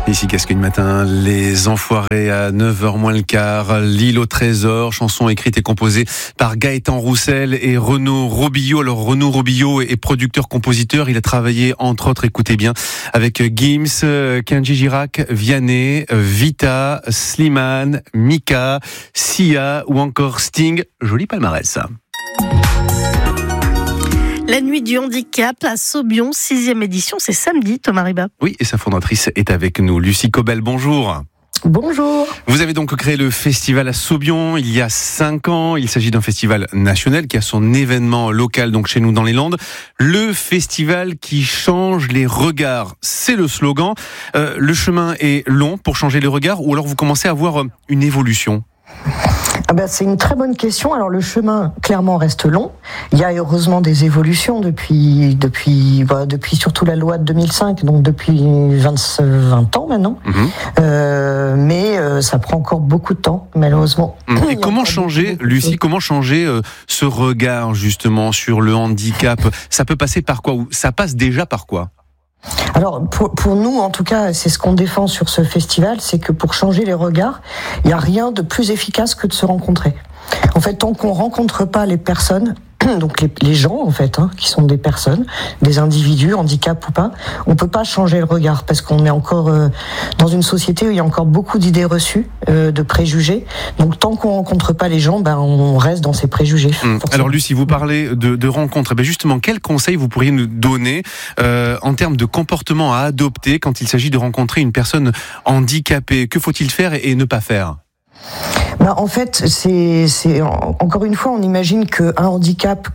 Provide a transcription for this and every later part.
Ici Gascogne Matin, les Enfoirés à 9h moins le quart, L'île au trésor, chanson écrite et composée par Gaëtan Roussel et Renaud Robillot. Alors Renaud Robillot est producteur-compositeur, il a travaillé entre autres, écoutez bien, avec Gims, Kenji Girac, Vianney, Vita, Slimane, Mika, Sia ou encore Sting. Joli palmarès ça. La nuit du handicap à Saubion, 6e édition, c'est samedi, Thomas Riba. Oui, et sa fondatrice est avec nous. Lucie Cobel, bonjour. Bonjour. Vous avez donc créé le festival à Saubion il y a 5 ans. Il s'agit d'un festival national qui a son événement local donc chez nous dans les Landes. Le festival qui change les regards, c'est le slogan. Le chemin est long pour changer les regards ou alors vous commencez à voir une évolution ? C'est une très bonne question. Alors le chemin clairement reste long. Il y a heureusement des évolutions depuis surtout la loi de 2005, donc depuis 20 ans maintenant. Mais ça prend encore beaucoup de temps, malheureusement. Et comment changer, Lucie, ce regard justement sur le handicap ? Ça peut passer par quoi ou ça passe déjà par quoi ? Alors pour nous, en tout cas, c'est ce qu'on défend sur ce festival, c'est que pour changer les regards, il n'y a rien de plus efficace que de se rencontrer. En fait, tant qu'on rencontre pas les personnes, donc les gens en fait, qui sont des personnes, des individus, handicap ou pas, on peut pas changer le regard parce qu'on est encore dans une société où il y a encore beaucoup d'idées reçues, de préjugés. Donc tant qu'on rencontre pas les gens, on reste dans ces préjugés. Alors Lucie, vous parlez de rencontres. Justement, quels conseils vous pourriez nous donner en termes de comportement à adopter quand il s'agit de rencontrer une personne handicapée ? Que faut-il faire et ne pas faire ? En fait, c'est encore une fois, on imagine qu'un handicap,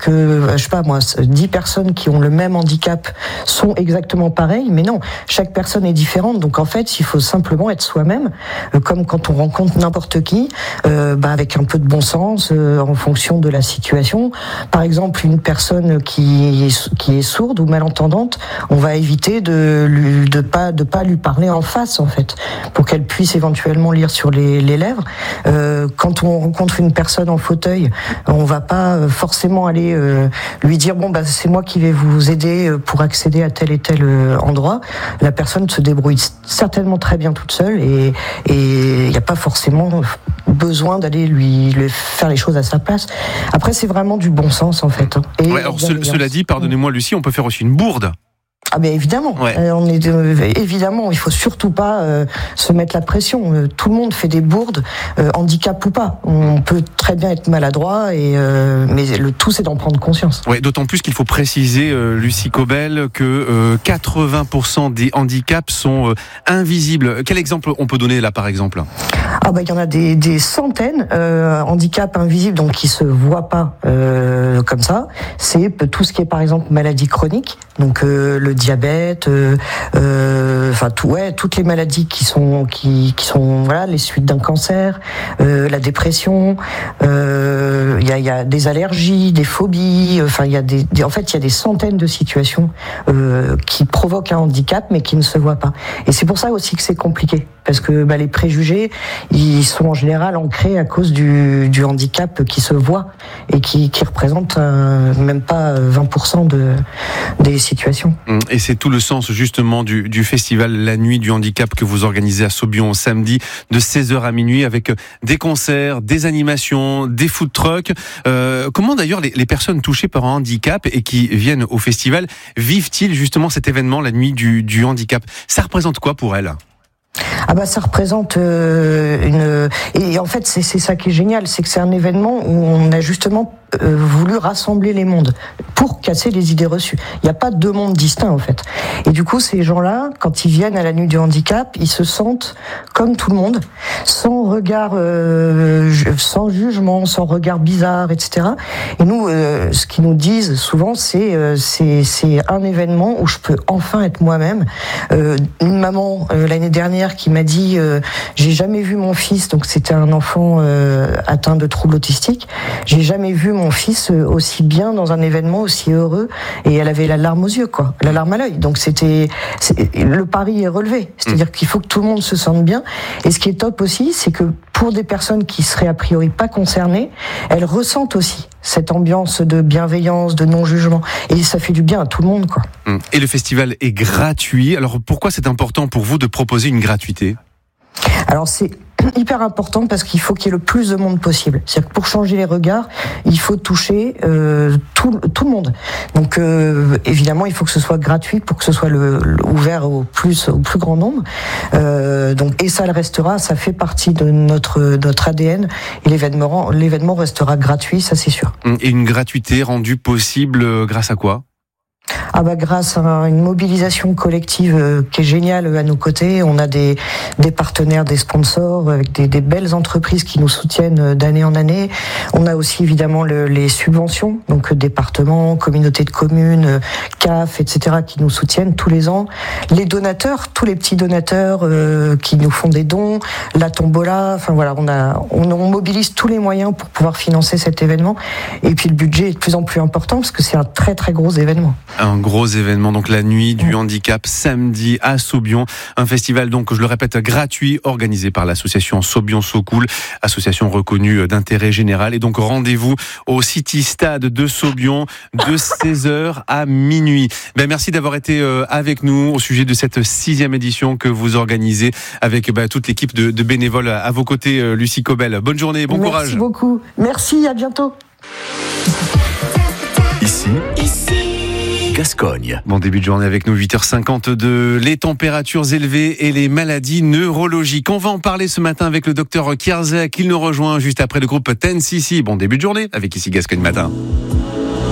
10 personnes qui ont le même handicap sont exactement pareilles, mais non, chaque personne est différente. Donc en fait, il faut simplement être soi-même, comme quand on rencontre n'importe qui, avec un peu de bon sens, en fonction de la situation. Par exemple, une personne qui est sourde ou malentendante, on va éviter de pas lui parler en face en fait, pour qu'elle puisse éventuellement lire sur les lèvres. Quand on rencontre une personne en fauteuil, on va pas forcément aller lui dire c'est moi qui vais vous aider pour accéder à tel et tel endroit. La personne se débrouille certainement très bien toute seule et il n'y a pas forcément besoin d'aller lui faire les choses à sa place. Après, c'est vraiment du bon sens en fait. Alors cela dit, pardonnez-moi Lucie, on peut faire aussi une bourde. Évidemment, évidemment, il faut surtout pas se mettre la pression. Tout le monde fait des bourdes, handicap ou pas. On peut très bien être maladroit, mais le tout c'est d'en prendre conscience. Ouais, d'autant plus qu'il faut préciser, Lucie Cobel, que 80% des handicaps sont invisibles. Quel exemple on peut donner là, par exemple ? Il y en a des centaines. Handicap invisible, donc qui se voient pas comme ça. C'est tout ce qui est par exemple maladie chronique, donc le diabète, toutes les maladies qui sont les suites d'un cancer, la dépression, il y a des allergies, des phobies, il y a des centaines de situations qui provoquent un handicap mais qui ne se voient pas. Et c'est pour ça aussi que c'est compliqué parce que les préjugés, ils sont en général ancrés à cause du handicap qui se voit et qui représente même pas 20% des situations. Et c'est tout le sens justement du festival La Nuit du Handicap que vous organisez à Saubion samedi de 16h à minuit avec des concerts, des animations, des food trucks. Comment d'ailleurs les personnes touchées par un handicap et qui viennent au festival vivent-ils justement cet événement La Nuit du Handicap ? Ça représente quoi pour elles ? Ça représente et en fait c'est ça qui est génial, c'est que c'est un événement où on a justement voulu rassembler les mondes pour casser les idées reçues. Il n'y a pas deux mondes distincts en fait. Et du coup ces gens-là, quand ils viennent à la nuit du handicap, ils se sentent comme tout le monde, sans regard, sans jugement, sans regard bizarre, etc. Et nous, ce qu'ils nous disent souvent, c'est un événement où je peux enfin être moi-même. Une maman l'année dernière qui m'a dit j'ai jamais vu mon fils, donc c'était un enfant atteint de troubles autistiques, j'ai jamais vu mon fils aussi bien dans un événement aussi heureux, et elle avait la larme aux yeux, quoi, la larme à l'œil. Donc le pari est relevé, c'est-à-dire qu'il faut que tout le monde se sente bien. Et ce qui est top aussi, c'est que pour des personnes qui seraient a priori pas concernées, elles ressentent aussi cette ambiance de bienveillance, de non-jugement, et ça fait du bien à tout le monde, quoi. Et le festival est gratuit. Alors pourquoi c'est important pour vous de proposer une gratuité ? Alors c'est hyper important parce qu'il faut qu'il y ait le plus de monde possible. C'est-à-dire que pour changer les regards, il faut toucher tout le monde. Donc évidemment, il faut que ce soit gratuit pour que ce soit ouvert au plus grand nombre. Et ça le restera, ça fait partie de notre ADN, et l'événement restera gratuit, ça c'est sûr. Et une gratuité rendue possible grâce à quoi ? Grâce à une mobilisation collective qui est géniale à nos côtés. On a des partenaires, des sponsors, avec des belles entreprises qui nous soutiennent d'année en année. On a aussi évidemment les subventions, donc départements, communautés de communes, CAF, etc., qui nous soutiennent tous les ans. Les donateurs, tous les petits donateurs qui nous font des dons, la tombola, enfin voilà, on mobilise tous les moyens pour pouvoir financer cet événement. Et puis le budget est de plus en plus important parce que c'est un très très gros événement. Un gros événement, donc la nuit du handicap, samedi à Saubion. Un festival, donc, je le répète, gratuit, organisé par l'association Saubion So Cool, association reconnue d'intérêt général. Et donc, rendez-vous au City Stade de Saubion de 16h à minuit. Merci d'avoir été avec nous au sujet de cette 6e édition que vous organisez avec toute l'équipe de bénévoles à vos côtés, Lucie Cobel. Bonne journée, bon courage. Merci beaucoup. Merci, à bientôt. Ici. Gascogne. Bon début de journée avec nous, 8h52, les températures élevées et les maladies neurologiques. On va en parler ce matin avec le docteur Kierzek. Il nous rejoint juste après le groupe 10cc. Bon début de journée avec Ici Gascogne Matin.